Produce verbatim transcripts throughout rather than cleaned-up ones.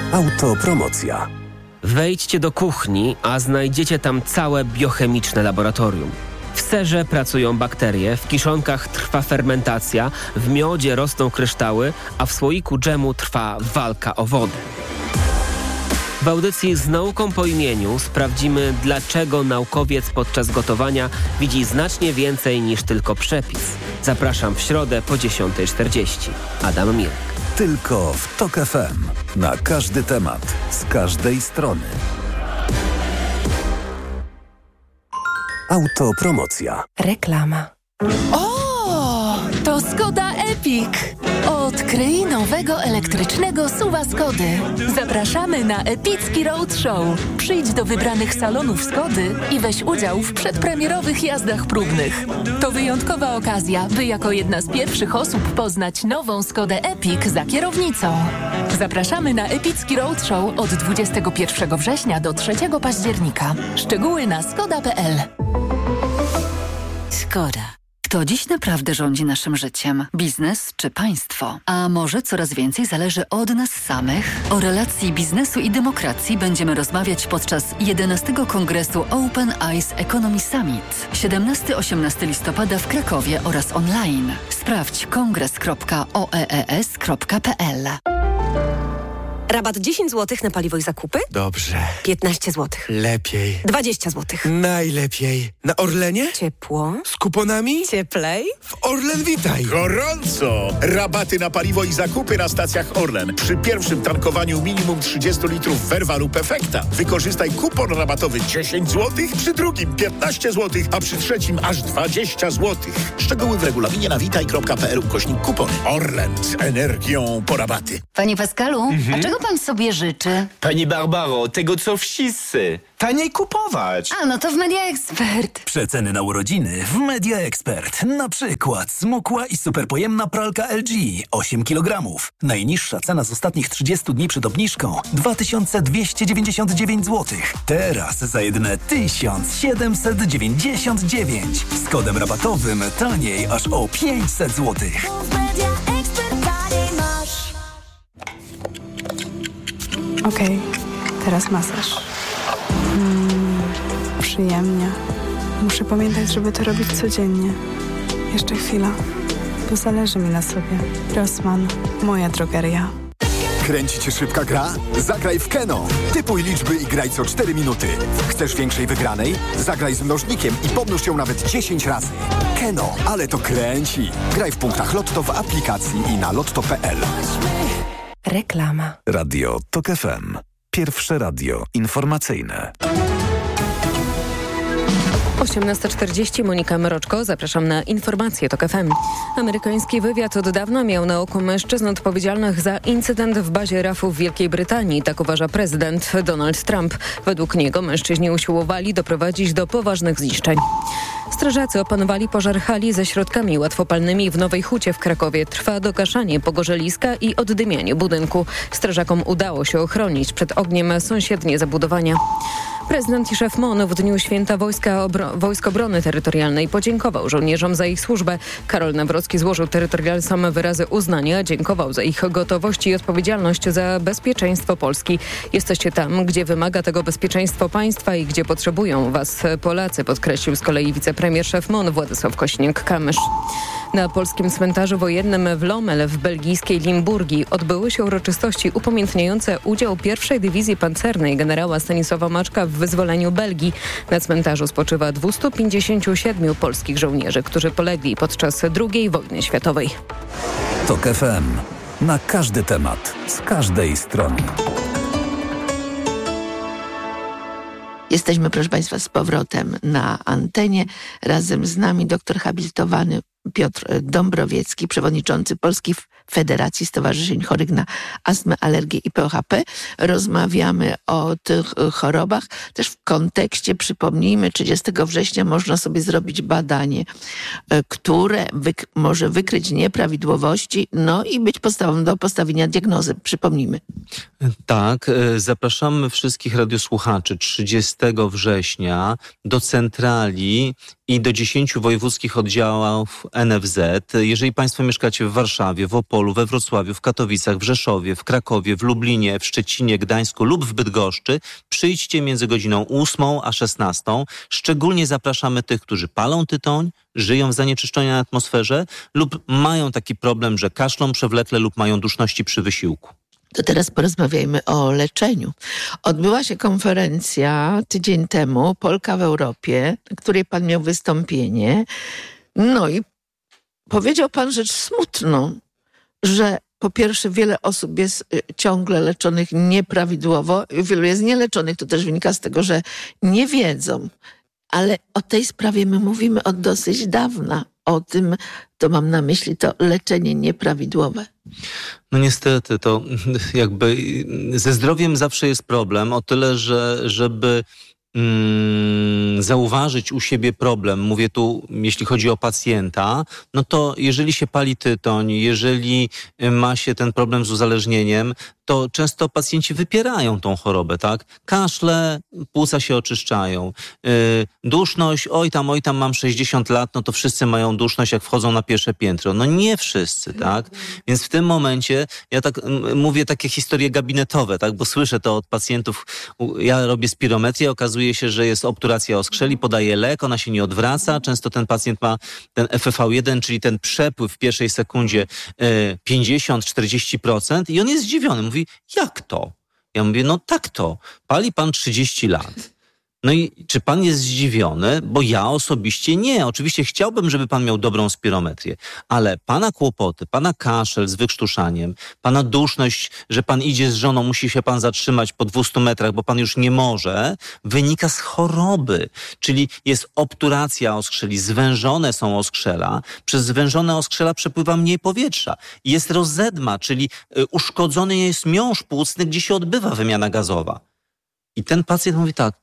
Autopromocja. Wejdźcie do kuchni, a znajdziecie tam całe biochemiczne laboratorium. W serze pracują bakterie, w kiszonkach trwa fermentacja, w miodzie rosną kryształy, a w słoiku dżemu trwa walka o wodę. W audycji Z nauką po imieniu sprawdzimy, dlaczego naukowiec podczas gotowania widzi znacznie więcej niż tylko przepis. Zapraszam w środę po dziesiąta czterdzieści. Adam Mirek. Tylko w TOK F M. Na każdy temat, z każdej strony. Autopromocja. Reklama. O, to Skoda Epic. Odkryj nowego elektrycznego suwa Skody. Zapraszamy na epicki roadshow. Przyjdź do wybranych salonów Skody i weź udział w przedpremierowych jazdach próbnych. To wyjątkowa okazja, by jako jedna z pierwszych osób poznać nową Skodę Epic za kierownicą. Zapraszamy na epicki roadshow od dwudziestego pierwszego września do trzeciego października. Szczegóły na skoda kropka p l. Skoda. Kto dziś naprawdę rządzi naszym życiem? Biznes czy państwo? A może coraz więcej zależy od nas samych? O relacji biznesu i demokracji będziemy rozmawiać podczas jedenastego Kongresu Open Eyes Economy Summit. siedemnastego do osiemnastego listopada w Krakowie oraz online. Sprawdź kongres kropka o e e s kropka p l. Rabat dziesięć złotych na paliwo i zakupy? Dobrze. piętnaście złotych. Lepiej. dwadzieścia złotych. Najlepiej. Na Orlenie? Ciepło. Z kuponami? Cieplej. W Orlen Witaj. Gorąco! Rabaty na paliwo i zakupy na stacjach Orlen. Przy pierwszym tankowaniu minimum trzydzieści litrów Verva lub Efekta. Wykorzystaj kupon rabatowy dziesięć złotych, przy drugim piętnaście złotych, a przy trzecim aż dwadzieścia złotych. Szczegóły w regulaminie na witaj kropka p l ukośnik kupony. Orlen z energią po rabaty. Panie Pascalu, Mhm. a czego pan sobie życzy? Pani Barbaro, tego co wszyscy. Taniej kupować. A, no to w Media Expert. Przeceny na urodziny w Media Expert. Na przykład smukła i superpojemna pralka L G osiem kilogramów. Najniższa cena z ostatnich trzydziestu dni przed obniżką dwa tysiące dwieście dziewięćdziesiąt dziewięć złotych. Teraz za jedyne tysiąc siedemset dziewięćdziesiąt dziewięć. Z kodem rabatowym taniej aż o pięćset złotych. Okej, okay, teraz masaż. Mm, przyjemnie. Muszę pamiętać, żeby to robić codziennie. Jeszcze chwila, bo zależy mi na sobie. Rossmann, moja drogeria. Kręci cię szybka gra? Zagraj w Keno. Typuj liczby i graj co cztery minuty. Chcesz większej wygranej? Zagraj z mnożnikiem i pomnóż ją nawet dziesięć razy. Keno, ale to kręci. Graj w punktach Lotto w aplikacji i na lotto kropka p l. Reklama. Radio TOK F M. Pierwsze radio informacyjne. osiemnasta czterdzieści, Monika Mroczko. Zapraszam na informacje TOK F M. Amerykański wywiad od dawna miał na oku mężczyzn odpowiedzialnych za incydent w bazie R A F-u w Wielkiej Brytanii. Tak uważa prezydent Donald Trump. Według niego mężczyźni usiłowali doprowadzić do poważnych zniszczeń. Strażacy opanowali pożar hali ze środkami łatwopalnymi w Nowej Hucie w Krakowie. Trwa dogaszanie pogorzeliska i oddymianie budynku. Strażakom udało się ochronić przed ogniem sąsiednie zabudowania. Prezydent i szef M O N w dniu święta Wojska Obro- Wojsk Obrony Terytorialnej podziękował żołnierzom za ich służbę. Karol Nawrocki złożył terytorialsom wyrazy uznania, dziękował za ich gotowość i odpowiedzialność za bezpieczeństwo Polski. Jesteście tam, gdzie wymaga tego bezpieczeństwo państwa i gdzie potrzebują was Polacy, podkreślił z kolei wicepremier szef M O N Władysław Kośniak-Kamysz. Na polskim cmentarzu wojennym w Lommel w belgijskiej Limburgii odbyły się uroczystości upamiętniające udział pierwszej Dywizji Pancernej generała Stanisława Maczka w wyzwoleniu Belgii. Na cmentarzu spoczywa dwieście pięćdziesiąt siedem polskich żołnierzy, którzy polegli podczas drugiej wojny światowej. TOK F M. Na każdy temat, z każdej strony. Jesteśmy, proszę Państwa, z powrotem na antenie. Razem z nami doktor habilitowany Piotr Dąbrowiecki, przewodniczący Polskiej Federacji Stowarzyszeń Chorych na Astmę, Alergię i P O H P. Rozmawiamy o tych chorobach. Też w kontekście, przypomnijmy, trzydziestego września można sobie zrobić badanie, które wyk- może wykryć nieprawidłowości, no i być podstawą do postawienia diagnozy. Przypomnijmy. Tak, zapraszamy wszystkich radiosłuchaczy trzydziestego września do centrali i do dziesięciu wojewódzkich oddziałów N F Z. Jeżeli Państwo mieszkacie w Warszawie, w Opolu, we Wrocławiu, w Katowicach, w Rzeszowie, w Krakowie, w Lublinie, w Szczecinie, Gdańsku lub w Bydgoszczy, przyjdźcie między godziną ósmą a szesnastą. Szczególnie zapraszamy tych, którzy palą tytoń, żyją w zanieczyszczonej atmosferze lub mają taki problem, że kaszlą przewlekle lub mają duszności przy wysiłku. To teraz porozmawiajmy o leczeniu. Odbyła się konferencja tydzień temu, Polka w Europie, na której pan miał wystąpienie. No i powiedział pan rzecz smutną, że po pierwsze wiele osób jest ciągle leczonych nieprawidłowo, wielu jest nieleczonych, to też wynika z tego, że nie wiedzą. Ale o tej sprawie my mówimy od dosyć dawna. O tym, to mam na myśli to leczenie nieprawidłowe. No niestety, to jakby ze zdrowiem zawsze jest problem, o tyle, że żeby mm, zauważyć u siebie problem, mówię tu, jeśli chodzi o pacjenta, no to jeżeli się pali tytoń, jeżeli ma się ten problem z uzależnieniem, to często pacjenci wypierają tą chorobę, tak? Kaszle, płuca się oczyszczają. Yy, duszność, oj tam, oj tam mam sześćdziesiąt lat, no to wszyscy mają duszność, jak wchodzą na pierwsze piętro. No nie wszyscy, tak? Więc w tym momencie ja tak m, mówię takie historie gabinetowe, tak? Bo słyszę to od pacjentów. Ja robię spirometrię, okazuje się, że jest obturacja oskrzeli, podaję lek, ona się nie odwraca. Często ten pacjent ma ten F E V jeden, czyli ten przepływ w pierwszej sekundzie yy, pięćdziesiąt do czterdziestu procent i on jest zdziwiony. Mówi, jak to? Ja mówię, no tak to. Pali pan trzydzieści lat. No i czy pan jest zdziwiony? Bo ja osobiście nie. Oczywiście chciałbym, żeby pan miał dobrą spirometrię, ale pana kłopoty, pana kaszel z wykrztuszaniem, pana duszność, że pan idzie z żoną, musi się pan zatrzymać po dwustu metrach, bo pan już nie może, wynika z choroby. Czyli jest obturacja oskrzeli, zwężone są oskrzela, przez zwężone oskrzela przepływa mniej powietrza. Jest rozedma, czyli uszkodzony jest miąższ płucny, gdzie się odbywa wymiana gazowa. I ten pacjent mówi tak,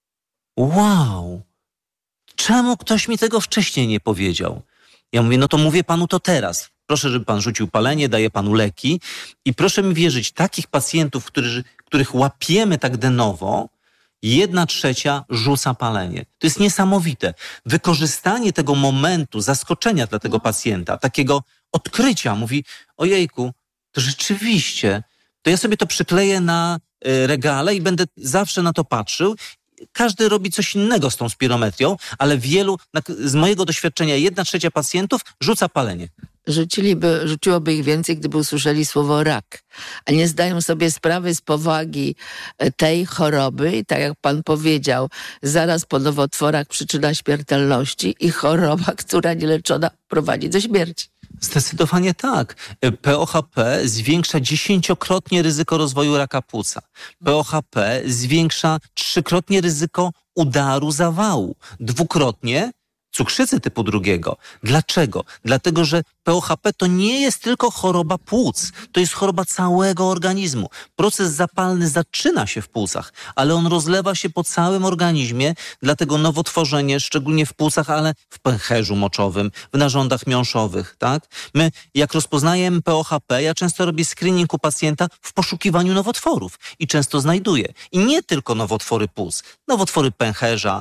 wow, czemu ktoś mi tego wcześniej nie powiedział? Ja mówię, no to mówię panu to teraz. Proszę, żeby pan rzucił palenie, daję panu leki i proszę mi wierzyć, takich pacjentów, którzy, których łapiemy tak de novo, jedna trzecia rzuca palenie. To jest niesamowite. Wykorzystanie tego momentu zaskoczenia dla tego pacjenta, takiego odkrycia, mówi, ojejku, to rzeczywiście, to ja sobie to przykleję na y, regale i będę zawsze na to patrzył. Każdy robi coś innego z tą spirometrią, ale wielu, z mojego doświadczenia, jedna trzecia pacjentów rzuca palenie. Rzuciliby, rzuciłoby ich więcej, gdyby usłyszeli słowo rak, a nie zdają sobie sprawy z powagi tej choroby i tak jak pan powiedział, zaraz po nowotworach przyczyna śmiertelności i choroba, która nieleczona prowadzi do śmierci. Zdecydowanie tak. P O H P zwiększa dziesięciokrotnie ryzyko rozwoju raka płuca. P O H P zwiększa trzykrotnie ryzyko udaru zawału. Dwukrotnie cukrzycy typu drugiego. Dlaczego? Dlatego, że P O H P to nie jest tylko choroba płuc. To jest choroba całego organizmu. Proces zapalny zaczyna się w płucach, ale on rozlewa się po całym organizmie, dlatego nowotworzenie, szczególnie w płucach, ale w pęcherzu moczowym, w narządach miąższowych, tak? My, jak rozpoznajemy P O H P, ja często robię screening u pacjenta w poszukiwaniu nowotworów i często znajduję. I nie tylko nowotwory płuc, nowotwory pęcherza,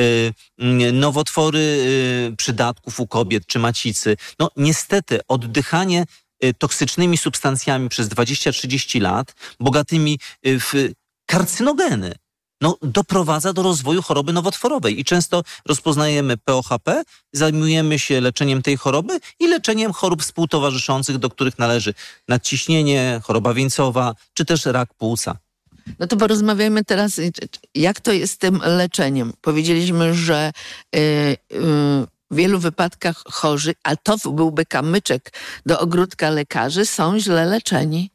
yy, nowotwory yy, przydatków u kobiet czy macicy. No niestety oddychanie toksycznymi substancjami przez dwadzieścia do trzydziestu lat, bogatymi w karcynogeny, no, doprowadza do rozwoju choroby nowotworowej. I często rozpoznajemy P O H P, zajmujemy się leczeniem tej choroby i leczeniem chorób współtowarzyszących, do których należy nadciśnienie, choroba wieńcowa, czy też rak płuca. No to porozmawiajmy teraz, jak to jest z tym leczeniem. Powiedzieliśmy, że yy, yy, w wielu wypadkach chorzy, a to byłby kamyczek do ogródka lekarzy, są źle leczeni.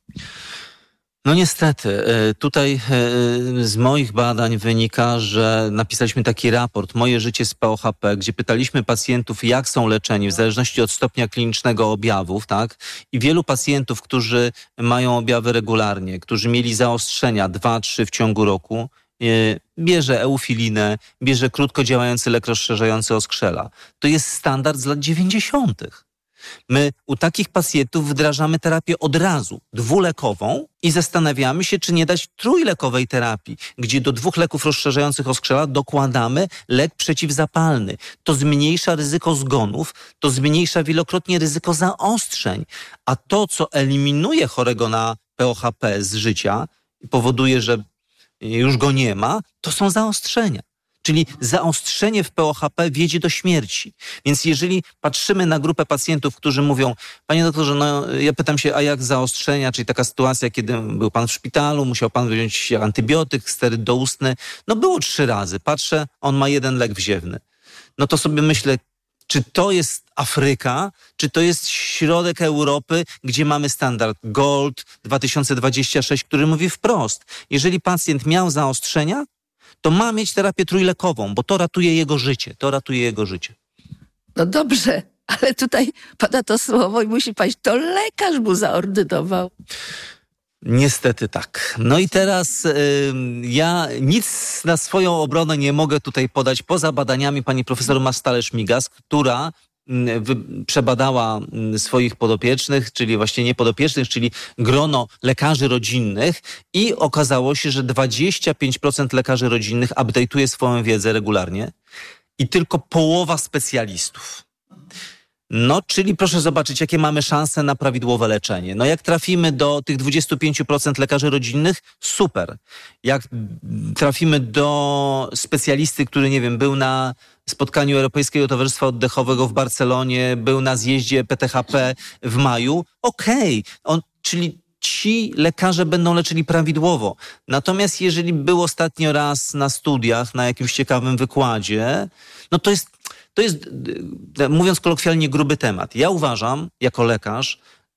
No niestety, tutaj z moich badań wynika, że napisaliśmy taki raport Moje życie z P O H P, gdzie pytaliśmy pacjentów, jak są leczeni w zależności od stopnia klinicznego objawów, tak? I wielu pacjentów, którzy mają objawy regularnie, którzy mieli zaostrzenia dwa, trzy w ciągu roku, bierze eufilinę, bierze krótko działający lek rozszerzający oskrzela. To jest standard z lat dziewięćdziesiątych. My u takich pacjentów wdrażamy terapię od razu, dwulekową i zastanawiamy się, czy nie dać trójlekowej terapii, gdzie do dwóch leków rozszerzających oskrzela dokładamy lek przeciwzapalny. To zmniejsza ryzyko zgonów, to zmniejsza wielokrotnie ryzyko zaostrzeń. A to, co eliminuje chorego na P O H P z życia i powoduje, że już go nie ma, to są zaostrzenia. Czyli zaostrzenie w P O H P wiedzie do śmierci. Więc jeżeli patrzymy na grupę pacjentów, którzy mówią, panie doktorze, no ja pytam się, a jak zaostrzenia, czyli taka sytuacja, kiedy był pan w szpitalu, musiał pan wziąć antybiotyk, steryd doustny, no było trzy razy. Patrzę, on ma jeden lek wziewny. No to sobie myślę, czy to jest Afryka, czy to jest środek Europy, gdzie mamy standard Gold dwa tysiące dwadzieścia sześć, który mówi wprost, jeżeli pacjent miał zaostrzenia, to ma mieć terapię trójlekową, bo to ratuje jego życie. To ratuje jego życie. No dobrze, ale tutaj pada to słowo i musi paść, to lekarz mu zaordynował. Niestety tak. No i teraz y, ja nic na swoją obronę nie mogę tutaj podać poza badaniami pani profesor Mastalerz-Migas, która Wy, przebadała swoich podopiecznych, czyli właśnie nie podopiecznych, czyli grono lekarzy rodzinnych i okazało się, że dwadzieścia pięć procent lekarzy rodzinnych update'uje swoją wiedzę regularnie i tylko połowa specjalistów. No, czyli proszę zobaczyć, jakie mamy szanse na prawidłowe leczenie. No, jak trafimy do tych dwadzieścia pięć procent lekarzy rodzinnych, super. Jak trafimy do specjalisty, który, nie wiem, był na spotkaniu Europejskiego Towarzystwa Oddechowego w Barcelonie, był na zjeździe P T H P w maju, okej. Okay. Czyli ci lekarze będą leczyli prawidłowo. Natomiast jeżeli był ostatnio raz na studiach, na jakimś ciekawym wykładzie, no to jest To jest, mówiąc kolokwialnie, gruby temat. Ja uważam, jako lekarz,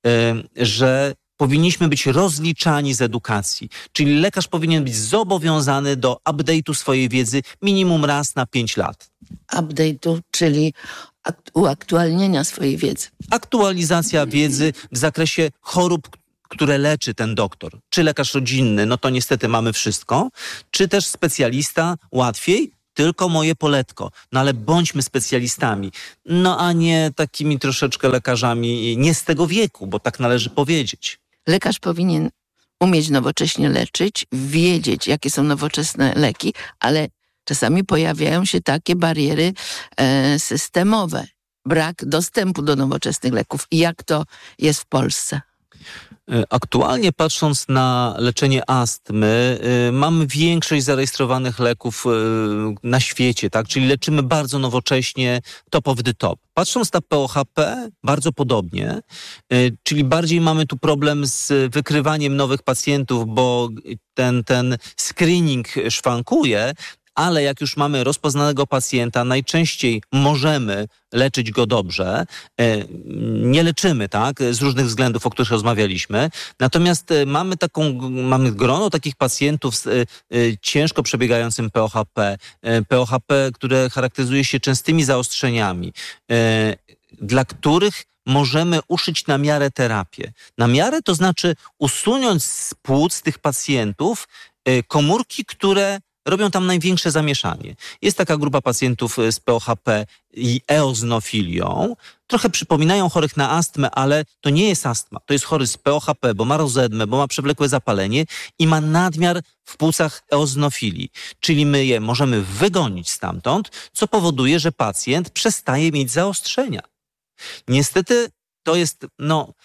że powinniśmy być rozliczani z edukacji. Czyli lekarz powinien być zobowiązany do update'u swojej wiedzy minimum raz na pięć lat. Update'u, czyli uaktualnienia swojej wiedzy. Aktualizacja wiedzy w zakresie chorób, które leczy ten doktor. Czy lekarz rodzinny, no to niestety mamy wszystko. Czy też specjalista, łatwiej. Tylko moje poletko. No ale bądźmy specjalistami. No a nie takimi troszeczkę lekarzami nie z tego wieku, bo tak należy powiedzieć. Lekarz powinien umieć nowocześnie leczyć, wiedzieć, jakie są nowoczesne leki, ale czasami pojawiają się takie bariery e, systemowe. Brak dostępu do nowoczesnych leków. I jak to jest w Polsce? Aktualnie patrząc na leczenie astmy, y, mamy większość zarejestrowanych leków y, na świecie, tak? Czyli leczymy bardzo nowocześnie, top of the top. Patrząc na P O H P, bardzo podobnie, y, czyli bardziej mamy tu problem z wykrywaniem nowych pacjentów, bo ten, ten screening szwankuje, ale jak już mamy rozpoznanego pacjenta, najczęściej możemy leczyć go dobrze. Nie leczymy, tak, z różnych względów, o których rozmawialiśmy. Natomiast mamy taką, mamy grono takich pacjentów z ciężko przebiegającym P O H P, P O H P, które charakteryzuje się częstymi zaostrzeniami, dla których możemy uszyć na miarę terapię. Na miarę to znaczy usunąć z płuc tych pacjentów komórki, które robią tam największe zamieszanie. Jest taka grupa pacjentów z P O H P i eoznofilią. Trochę przypominają chorych na astmę, ale to nie jest astma. To jest chory z P O H P, bo ma rozedmę, bo ma przewlekłe zapalenie i ma nadmiar w płucach eoznofilii. Czyli my je możemy wygonić stamtąd, co powoduje, że pacjent przestaje mieć zaostrzenia. Niestety to jest, no...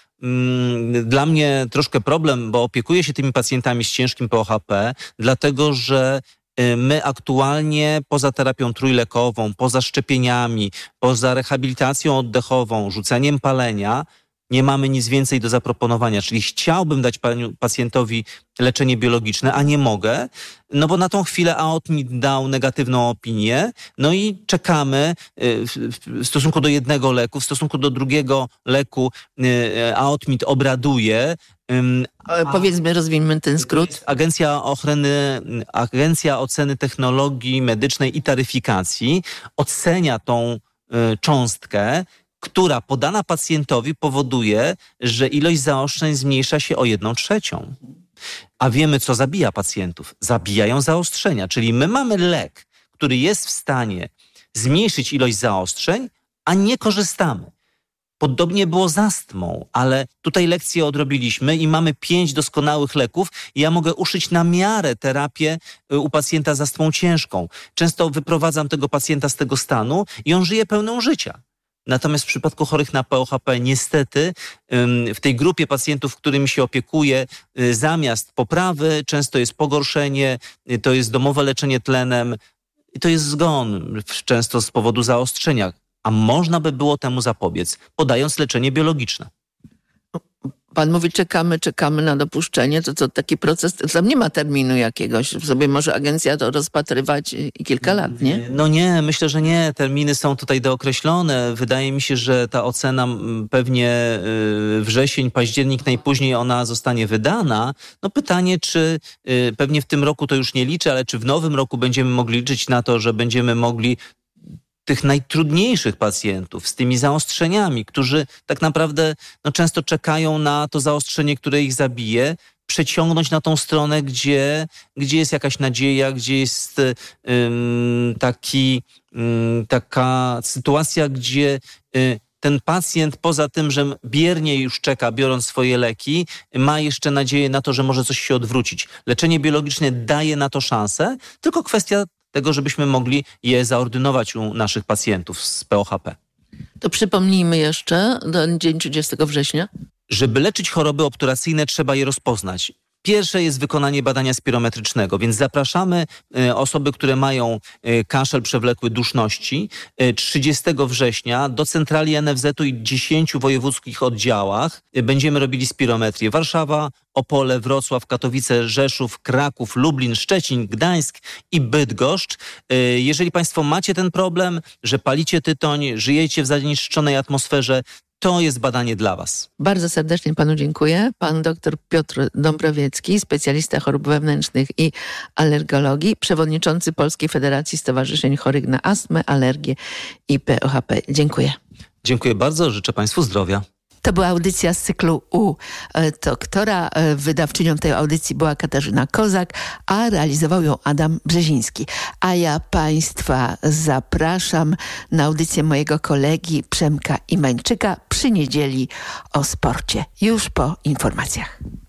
dla mnie troszkę problem, bo opiekuję się tymi pacjentami z ciężkim P O H P, dlatego że my aktualnie poza terapią trójlekową, poza szczepieniami, poza rehabilitacją oddechową, rzuceniem palenia, nie mamy nic więcej do zaproponowania. Czyli chciałbym dać paniu, pacjentowi leczenie biologiczne, a nie mogę, no bo na tą chwilę AOTMIT dał negatywną opinię, no i czekamy w, w stosunku do jednego leku, w stosunku do drugiego leku AOTMIT obraduje. A, Powiedzmy, rozwijmy ten skrót. Agencja Ochrony, Agencja Oceny Technologii Medycznej i Taryfikacji ocenia tą cząstkę, która podana pacjentowi powoduje, że ilość zaostrzeń zmniejsza się o jedną trzecią. A wiemy, co zabija pacjentów. Zabijają zaostrzenia, czyli my mamy lek, który jest w stanie zmniejszyć ilość zaostrzeń, a nie korzystamy. Podobnie było z astmą, ale tutaj lekcje odrobiliśmy i mamy pięć doskonałych leków i ja mogę uszyć na miarę terapię u pacjenta z astmą ciężką. Często wyprowadzam tego pacjenta z tego stanu i on żyje pełną życia. Natomiast w przypadku chorych na P O H P niestety w tej grupie pacjentów, którymi się opiekuję, zamiast poprawy często jest pogorszenie, to jest domowe leczenie tlenem i to jest zgon, często z powodu zaostrzenia. A można by było temu zapobiec, podając leczenie biologiczne. Pan mówi, czekamy, czekamy na dopuszczenie, to, to taki proces, tam nie ma terminu jakiegoś, sobie może agencja to rozpatrywać i kilka lat, nie? No nie, myślę, że nie. Terminy są tutaj dookreślone. Wydaje mi się, że ta ocena pewnie wrzesień, październik, najpóźniej ona zostanie wydana. No pytanie, czy pewnie w tym roku to już nie liczę, ale czy w nowym roku będziemy mogli liczyć na to, że będziemy mogli tych najtrudniejszych pacjentów z tymi zaostrzeniami, którzy tak naprawdę no, często czekają na to zaostrzenie, które ich zabije, przeciągnąć na tą stronę, gdzie, gdzie jest jakaś nadzieja, gdzie jest ym, taki, ym, taka sytuacja, gdzie y, ten pacjent poza tym, że biernie już czeka, biorąc swoje leki, ma jeszcze nadzieję na to, że może coś się odwrócić. Leczenie biologiczne daje na to szansę, tylko kwestia tego, żebyśmy mogli je zaordynować u naszych pacjentów z P O H P. To przypomnijmy jeszcze ten dzień trzydziestego września. Żeby leczyć choroby obturacyjne, trzeba je rozpoznać. Pierwsze jest wykonanie badania spirometrycznego, więc zapraszamy y, osoby, które mają y, kaszel przewlekły duszności y, trzydziestego września do centrali N F Z u i dziesięciu wojewódzkich oddziałach. Y, będziemy robili spirometrię. Warszawa, Opole, Wrocław, Katowice, Rzeszów, Kraków, Lublin, Szczecin, Gdańsk i Bydgoszcz. Y, jeżeli Państwo macie ten problem, że palicie tytoń, żyjecie w zanieczyszczonej atmosferze, to jest badanie dla Was. Bardzo serdecznie Panu dziękuję. Pan dr Piotr Dąbrowiecki, specjalista chorób wewnętrznych i alergologii, przewodniczący Polskiej Federacji Stowarzyszeń Chorych na Astmę, Alergię i P O H P. Dziękuję. Dziękuję bardzo, życzę Państwu zdrowia. To była audycja z cyklu U doktora. Wydawczynią tej audycji była Katarzyna Kozak, a realizował ją Adam Brzeziński. A ja Państwa zapraszam na audycję mojego kolegi Przemka Imańczyka przy niedzieli o sporcie. Już po informacjach.